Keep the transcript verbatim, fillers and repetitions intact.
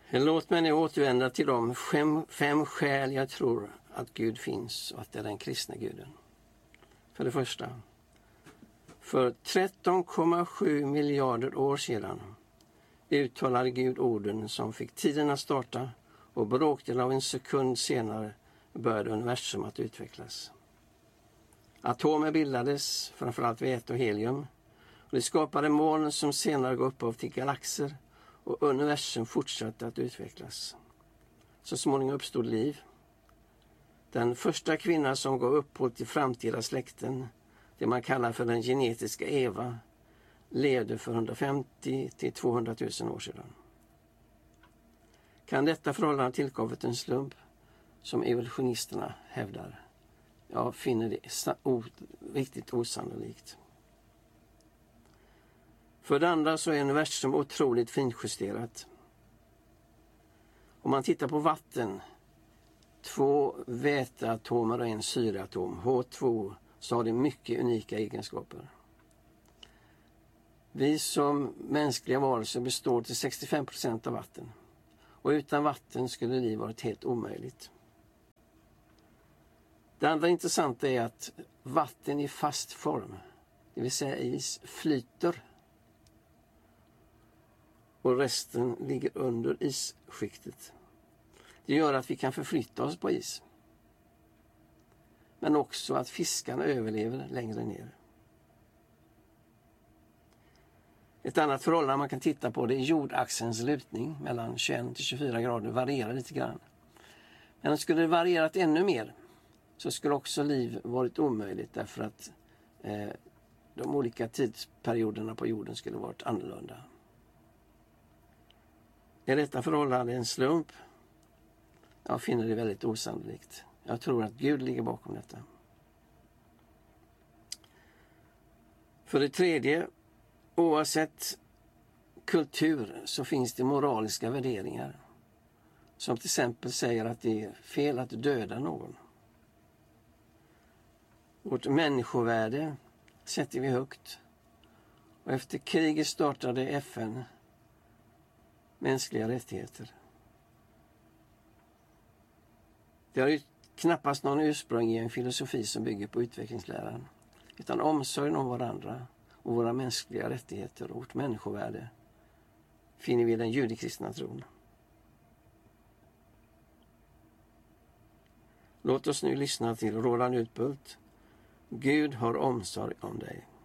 Låt mig nu återvända till de fem, fem skäl jag tror att Gud finns och att det är den kristna guden. För det första, för tretton komma sju miljarder år sedan uttalade Gud orden som fick tiden att starta, och bråkdel av en sekund senare började universum att utvecklas. Atomer bildades, framförallt väte och helium, och det skapade moln som senare gav upphov till galaxer, och universum fortsatte att utvecklas. Så småningom uppstod liv. Den första kvinnan som gav upphov till framtida släkten, det man kallar för den genetiska Eva, levde för hundrafemtio till tvåhundratusen år sedan. Kan detta förhållande tillkommit en slump, som evolutionisterna hävdar? Jag finner det riktigt osannolikt. För det andra så är universum otroligt finjusterat. Om man tittar på vatten, två väteatomer och en syreatom, H två, så har det mycket unika egenskaper. Vi som mänskliga varelser består till sextiofem procent av vatten. Och utan vatten skulle liv varit helt omöjligt. Det andra intressanta är att vatten i fast form, det vill säga is, flyter. Och resten ligger under isskiktet. Det gör att vi kan förflytta oss på is. Men också att fiskarna överlever längre ner. Ett annat förhållande man kan titta på, det är jordaxelns lutning mellan tjugoett till tjugofyra grader, varierar lite grann. Men skulle det varierat ännu mer så skulle också liv varit omöjligt, därför att eh, de olika tidsperioderna på jorden skulle varit annorlunda. Är detta förhållande en slump? Jag finner det väldigt osannolikt. Jag tror att Gud ligger bakom detta. För det tredje, oavsett kultur så finns det moraliska värderingar. Som till exempel säger att det är fel att döda någon. Vårt människovärde sätter vi högt. Och efter kriget startade F N mänskliga rättigheter. Det har ju knappast någon ursprung i en filosofi som bygger på utvecklingsläran, utan omsorgen om varandra och våra mänskliga rättigheter och vårt människovärde finner vi i den judikristna tron. Låt oss nu lyssna till Roland Utbult. Gud har omsorg om dig.